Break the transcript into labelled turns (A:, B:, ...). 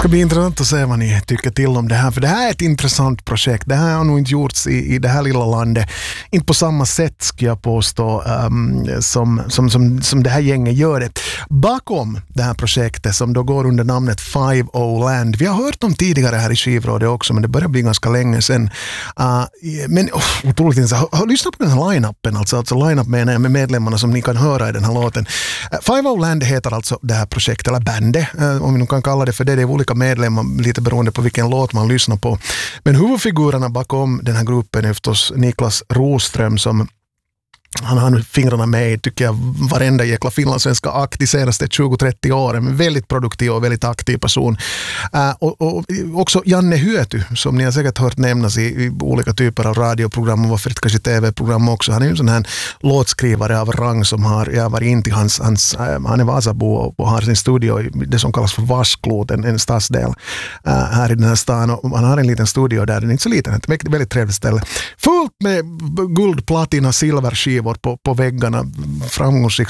A: ska bli intressant att se vad ni tycker till om det här, för det här är ett intressant projekt. Det här har nog inte gjorts i det här lilla landet, inte på samma sätt ska jag påstå som det här gänget gör det. Bakom det här projektet som då går under namnet 5O Land, vi har hört dem tidigare här i Skivrådet också, men det börjar bli ganska länge sedan. Men otroligt intressant. Lyssna på den här line-upen, alltså line-up med medlemmarna som ni kan höra i den här låten. 5O Land heter alltså det här projektet, eller bandet, om vi nu kan kalla det för det. Det är olika medlemmar, lite beroende på vilken låt man lyssnar på. Men huvudfigurerna bakom den här gruppen är förstås Niklas Roström, som han har fingrarna med, tycker jag, varenda jäkla finlandssvenska akt de senaste 20-30 åren. Men väldigt produktiv och väldigt aktiv person. Och också Janne Hyöty, som ni har säkert hört nämnas i olika typer av radioprogram och varför inte kanske tv-program också. Han är ju en sån här låtskrivare av rang som jag har varit in till han är Vasabo och har sin studio i det som kallas för Vasklot, en stadsdel här i den här stan. Och han har en liten studio där, den är inte så liten, ett väldigt trevligt ställe. Fullt med guld, platina, silverskivor på väggarna, framgångsrik